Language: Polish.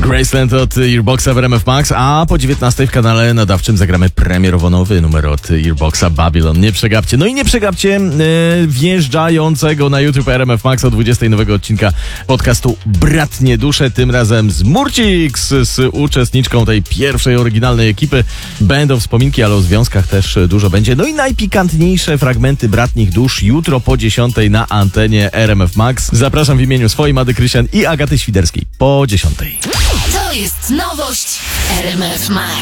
Graceland od Earboxa w RMF Max, a po 19 w kanale nadawczym zagramy premierowo nowy numer od Earboxa, Babylon. Nie przegapcie. No i nie przegapcie wjeżdżającego na YouTube RMF Max o 20 nowego odcinka podcastu Bratnie Dusze, tym razem z Murcix, z uczestniczką tej pierwszej oryginalnej ekipy. Będą wspominki, ale o związkach też dużo będzie. No i najpikantniejsze fragmenty Bratnich Dusz jutro po 10 na antenie RMF Max. Zapraszam w imieniu swoim, Ady Krystian i Agaty Świderskiej po 10. To jest nowość RMF Max.